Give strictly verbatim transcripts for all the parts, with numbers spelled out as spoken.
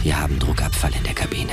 Wir haben Druckabfall in der Kabine.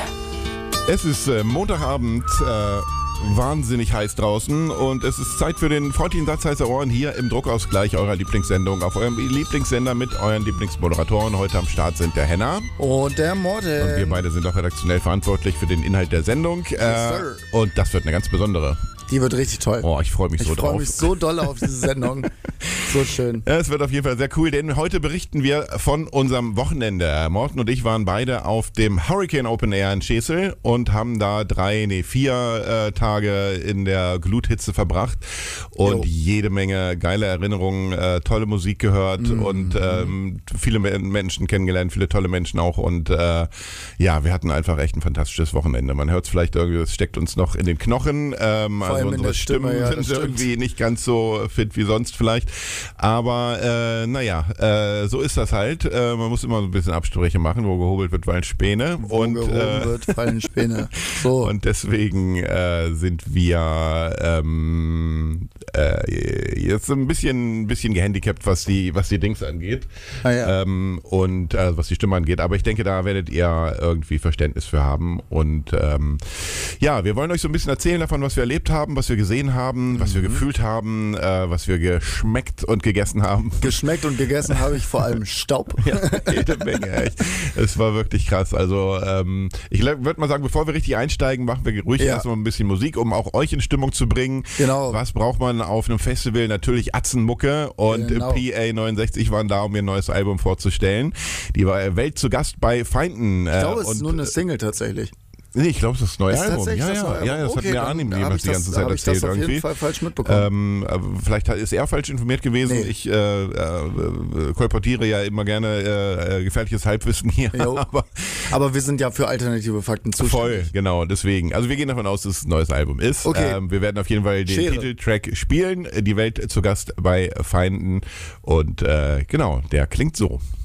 Es ist äh, Montagabend, äh, wahnsinnig heiß draußen und es ist Zeit für den freundlichen Satz heißer Ohren hier im Druckausgleich eurer Lieblingssendung auf eurem Lieblingssender mit euren Lieblingsmoderatoren. Heute am Start sind der Henna und der Morten. Und wir beide sind auch redaktionell verantwortlich für den Inhalt der Sendung. Äh, yes, und das wird eine ganz besondere. Die wird richtig toll. Oh, ich freue mich ich so freu drauf. Ich freue mich so doll auf diese Sendung. So schön. Ja, es wird auf jeden Fall sehr cool, denn heute berichten wir von unserem Wochenende. Morten und ich waren beide auf dem Hurricane Open Air in Schesel und haben da drei, nee, vier äh, Tage in der Gluthitze verbracht und jo. jede Menge geile Erinnerungen, äh, tolle Musik gehört mm. und ähm, viele Menschen kennengelernt, viele tolle Menschen auch und äh, ja, wir hatten einfach echt ein fantastisches Wochenende. Man hört es vielleicht irgendwie, es steckt uns noch in den Knochen, ähm, also unsere Stimmen Stimme, ja, sind irgendwie nicht ganz so fit wie sonst vielleicht. Aber äh, naja, äh, so ist das halt. Äh, man muss immer so ein bisschen Abstriche machen, wo gehobelt wird, fallen Späne. Wo und, gehoben äh, wird, fallen Späne. So. Und deswegen äh, sind wir ähm, äh, jetzt ein bisschen, ein bisschen gehandicapt, was die, was die Dings angeht. Ah, ja. ähm, und äh, was die Stimme angeht. Aber ich denke, da werdet ihr irgendwie Verständnis für haben. Und ähm, ja, wir wollen euch so ein bisschen erzählen davon, was wir erlebt haben, was wir gesehen haben, was mhm. wir gefühlt haben, äh, was wir geschmeckt und gegessen haben. Geschmeckt und gegessen habe ich vor allem Staub. Ja, jede Menge, echt. Es war wirklich krass. Also ähm, ich würde mal sagen, bevor wir richtig einsteigen, machen wir ruhig ja. erstmal ein bisschen Musik, um auch euch in Stimmung zu bringen. Genau. Was braucht man auf einem Festival? Natürlich Atzenmucke und genau. P A neunundsechzig waren da, um ihr neues Album vorzustellen. Die war Welt zu Gast bei Feinden. Ich glaube, es ist nur eine Single tatsächlich. Nee, ich glaube, es ist das neue ist Album. Ja, das ja, ja, das okay, hat mir Arnim jemand die ganze das, Zeit erzählt. Ich das auf irgendwie. jeden Fall falsch mitbekommen. Ähm, vielleicht ist er falsch informiert gewesen. Nee. Ich äh, äh, kolportiere ja immer gerne äh, gefährliches Halbwissen hier. aber, aber wir sind ja für alternative Fakten zuständig. Voll, genau, deswegen. Also wir gehen davon aus, dass es ein neues Album ist. Okay. Ähm, wir werden auf jeden Fall den Schere. Titeltrack spielen. Die Welt zu Gast bei Feinden. Und äh, genau, der klingt so.